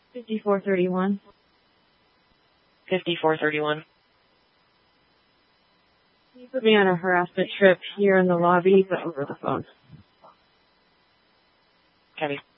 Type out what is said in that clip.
5431. 5431. You put me on a harassment trip here in the lobby, but over the phone. Copy.